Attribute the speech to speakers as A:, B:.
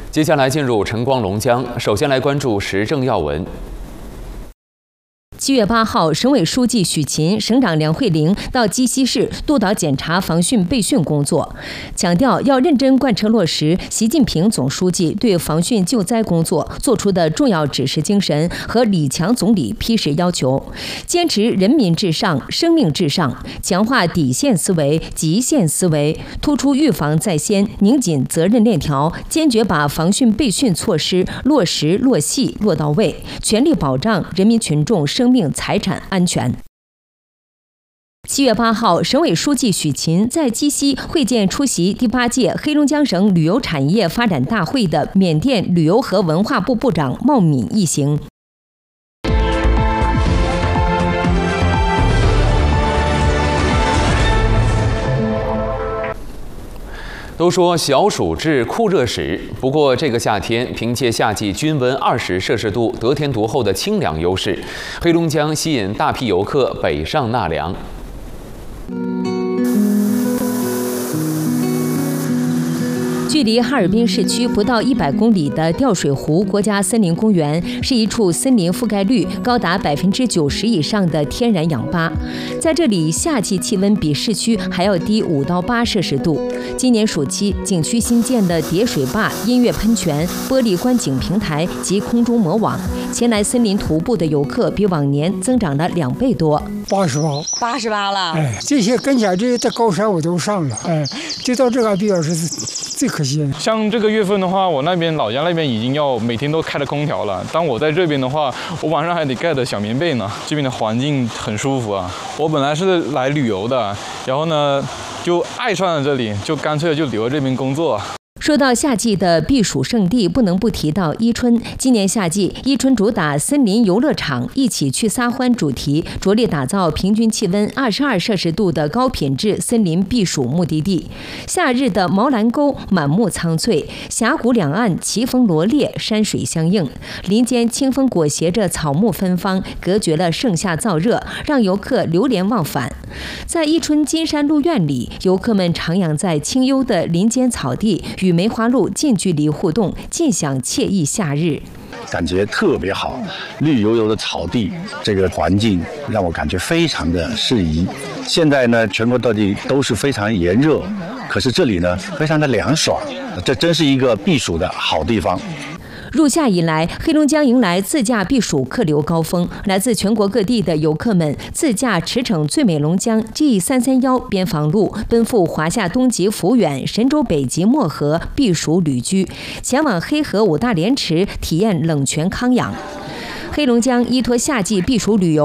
A: 接下来进入晨光龙江，首先来关注时政要闻。
B: 7月8号，省委书记许勤、省长梁慧玲到鸡西市督导检查防汛备汛工作，强调要认真贯彻落实习近平总书记对防汛救灾工作作出的重要指示精神和李强总理批示要求，坚持人民至上、生命至上，强化底线思维、极限思维，突出预防在先，拧紧责任链条，坚决把防汛备汛措施落实落细落到位，全力保障人民群众生命财产安全。7月8号，省委书记许勤在鸡西会见出席第8届黑龙江省旅游产业发展大会的缅甸旅游和文化部部长茂敏一行。
A: 都说小暑至酷热时，不过这个夏天，凭借夏季均温20摄氏度得天独厚的清凉优势，黑龙江吸引大批游客北上纳凉。
B: 距离哈尔滨市区不到100公里的吊水湖国家森林公园是一处森林覆盖率高达90%以上的天然氧吧，在这里，夏季气温比市区还要低5到8摄氏度。今年暑期，景区新建的叠水坝、音乐喷泉、玻璃观景平台及空中摩网，前来森林徒步的游客比往年增长了2倍多。
C: 88了。
D: 哎，这些跟前这在高山我都上了，哎，就到这个比较是最可惜的。
E: 像这个月份的话，我那边老家那边已经要每天都开着空调了。当我在这边的话，我晚上还得盖着小棉被呢。这边的环境很舒服啊。我本来是来旅游的，然后呢就爱上了这里，就干脆就留在这边工作。
B: 说到夏季的避暑胜地，不能不提到伊春。今年夏季，伊春主打森林游乐场，一起去撒欢主题，着力打造平均气温22摄氏度的高品质森林避暑目的地。夏日的毛兰沟满目苍翠，峡谷两岸奇峰罗列，山水相映，林间清风裹挟着草木芬芳，隔绝了盛夏燥热，让游客流连忘返。在伊春金山路院里，游客们徜徉在清幽的林间草地，与梅花鹿近距离互动，尽享惬意夏日。
F: 感觉特别好，绿油油的草地，这个环境让我感觉非常的适宜。现在呢，全国各地都是非常炎热，可是这里呢，非常的凉爽，这真是一个避暑的好地方。
B: 入夏以来，黑龙江迎来自驾避暑客流高峰，来自全国各地的游客们自驾驰骋最美龙江 G331边防路，奔赴华夏东极抚远、神州北极漠河避暑旅居，前往黑河5大连池体验冷泉康养。黑龙江依托夏季避暑旅游。